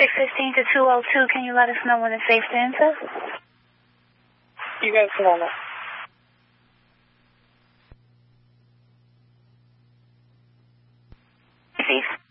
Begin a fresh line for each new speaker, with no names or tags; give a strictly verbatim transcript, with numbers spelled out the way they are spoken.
six fifteen to two oh two, can you let us know when it's safe to enter?
You guys a moment.
Safe.